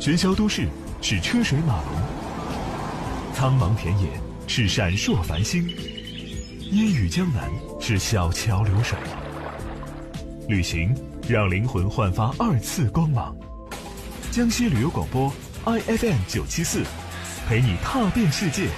喧嚣都市是车水马龙，苍茫田野是闪烁繁星，烟雨江南是小桥流水。旅行让灵魂焕发2次光芒。江西旅游广播 IFM 974，陪你踏遍世界。